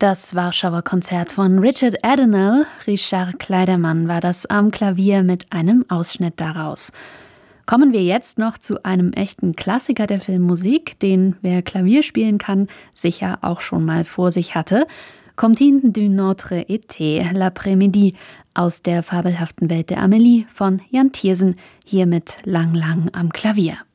Das Warschauer Konzert von Richard Adenauer, Richard Kleidermann, war das am Klavier mit einem Ausschnitt daraus. Kommen wir jetzt noch zu einem echten Klassiker der Filmmusik, den, wer Klavier spielen kann, sicher auch schon mal vor sich hatte. Comptine du Notre Été, L'après-midi, aus der fabelhaften Welt der Amélie von Jan Tiersen, hier mit Lang Lang am Klavier.